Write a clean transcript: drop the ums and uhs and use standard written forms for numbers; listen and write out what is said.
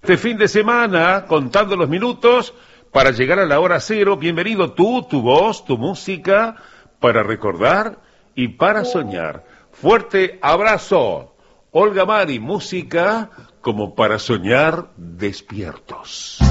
Este fin de semana, contando los minutos para llegar a la hora cero. Bienvenido tú, tu voz, tu música, para recordar y para soñar. Fuerte abrazo. Olga Mari, música como para soñar despiertos.